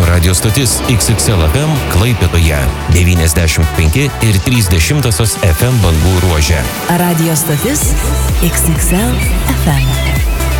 Radio stotis XXL FM Klaipėdoje 95 ir 30 FM bangų ruože. Radio stotis XXL FM.